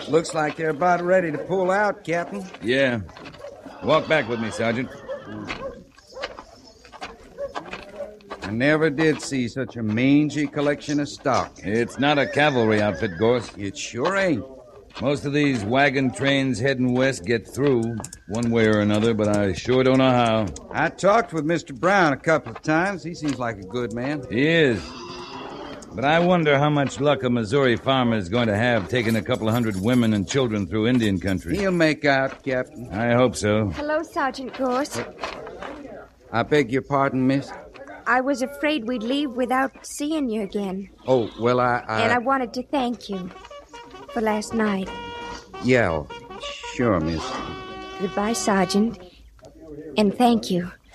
Looks like they're about ready to pull out, Captain. Yeah. Walk back with me, Sergeant. I never did see such a mangy collection of stock. It's not a cavalry outfit, Gorse. It sure ain't. Most of these wagon trains heading west get through, one way or another, but I sure don't know how. I talked with Mr. Brown a couple of times. He seems like a good man. He is. But I wonder how much luck a Missouri farmer is going to have taking a couple of hundred women and children through Indian country. He'll make out, Captain. I hope so. Hello, Sergeant Gorse. I beg your pardon, miss? I was afraid we'd leave without seeing you again. Oh, well, And I wanted to thank you for last night. Yeah, sure, miss. Goodbye, Sergeant. And thank you.